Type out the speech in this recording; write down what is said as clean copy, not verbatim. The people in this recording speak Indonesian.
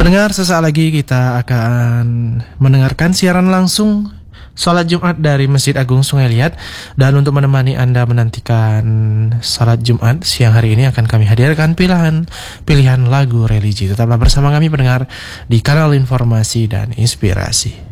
Pendengar, sesaat lagi kita akan mendengarkan siaran langsung Salat Jumat dari Masjid Agung Sungai Liat. Dan untuk menemani Anda menantikan Salat Jumat siang hari ini, akan kami hadirkan pilihan lagu religi. Tetaplah bersama kami pendengar di kanal Informasi dan Inspirasi.